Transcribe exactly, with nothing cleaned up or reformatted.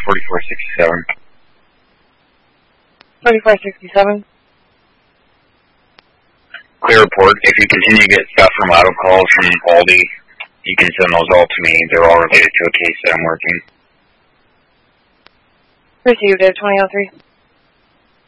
forty-four sixty-seven. forty-four sixty-seven. Clear report. If you continue to get stuff from auto calls from Aldi, you can send those all to me. They're all related to a case that I'm working. Received at twenty oh three.